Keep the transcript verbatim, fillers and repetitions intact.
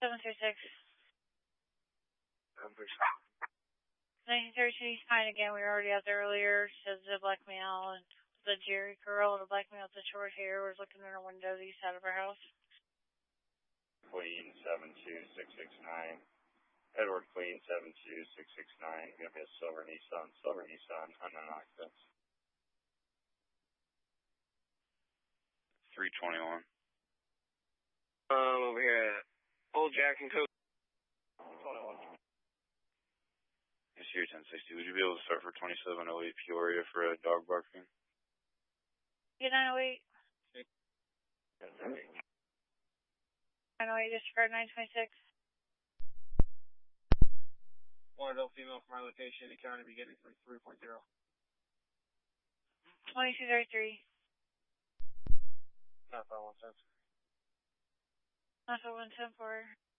seven three six. nineteen thirty-two, he's fine again. We were already out there earlier. Says the blackmail and the Jerry girl and the blackmail with the short hair was looking in her window the east side of our house. Queen seven two six six nine. Edward Queen seven two six six nine. Gonna be a silver Nissan. Silver Nissan. Unknown occupants. three twenty-one. Um, over here at Old Jack and Coke. Yes, here, ten sixty. Would you be able to start for twenty-seven oh eight Peoria for a dog barking? Yeah, nine oh eight. nine oh eight, disregard nine twenty-six. One adult female from our location, the county beginning from three point zero. twenty-two thirty-three. Not five one seven. Not five one seven four.